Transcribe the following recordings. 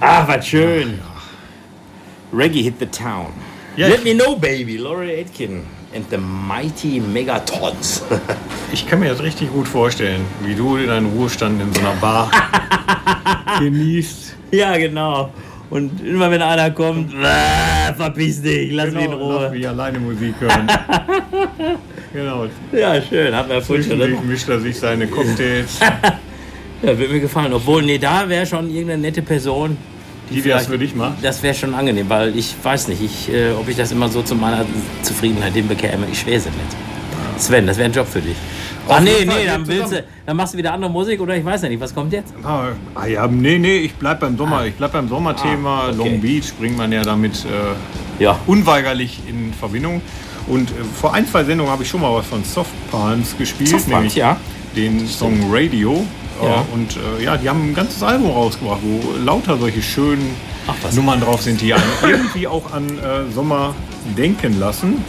Ah, was schön. Reggae hit the town. Ja, Let me know, baby. Laurie Aitken and the Mighty Megatons. Ich kann mir das richtig gut vorstellen, wie du deinen Ruhestand in so einer Bar genießt. Ja, genau. Und immer wenn einer kommt, verpiss dich, lass mich in Ruhe. Lass mich alleine Musik hören. Genau. Ja, schön, hat mir vorhin Zwischendurch mischt er sich seine Cocktails. Ja, wird mir gefallen. Obwohl, nee, da wäre schon irgendeine nette Person, Die das für dich macht? Das wäre schon angenehm, weil ich weiß nicht, ob ich das immer so zu meiner Zufriedenheit hinbekäme. Ich weiß es nicht. Sven, das wäre ein Job für dich. Ach nee, dann machst du wieder andere Musik oder ich weiß ja nicht, was kommt jetzt? Ich bleib beim Sommer. Ich bleib beim Sommerthema. Okay. Long Beach bringt man ja damit Ja. unweigerlich in Verbindung. Und vor 1-2 Sendungen habe ich schon mal was von Soft Palms gespielt, Soft Palms, nämlich ja. den Song Radio. Ja. Und die haben ein ganzes Album rausgebracht, wo lauter solche schönen Nummern drauf sind, die einen irgendwie auch an Sommer denken lassen.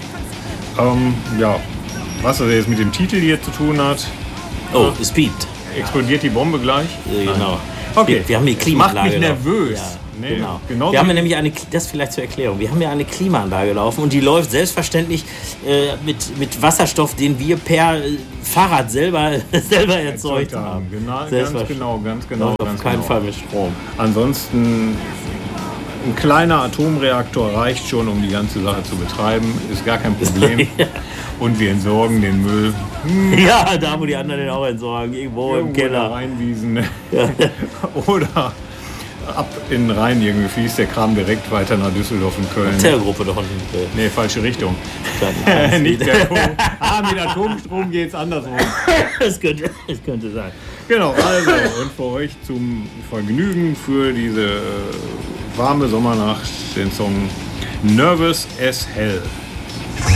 Was das jetzt mit dem Titel hier zu tun hat. Oh, Speed. Explodiert die Bombe gleich? Genau. Okay. Wir haben die Klimaanlage. Macht mich nervös. Ja, Nee, genau. Wir haben ja nämlich das vielleicht zur Erklärung. Wir haben ja eine Klimaanlage laufen und die läuft selbstverständlich mit Wasserstoff, den wir per Fahrrad selber erzeugt haben. Ganz genau. Auf keinen Fall mit Strom. Ansonsten ein kleiner Atomreaktor reicht schon, um die ganze Sache zu betreiben. Ist gar kein Problem. Und wir entsorgen den Müll. Ja, da wo die anderen den auch entsorgen. Irgendwo im Keller. Reinwiesen. Oder ab in den Rhein irgendwie fließt der Kram direkt weiter nach Düsseldorf und Köln. Hotelgruppe doch unten. Nee, falsche Richtung. Nicht der mit Atomstrom geht's andersrum. Das könnte sein. Genau, also und für euch zum Vergnügen für diese warme Sommernacht den Song Nervous as Hell.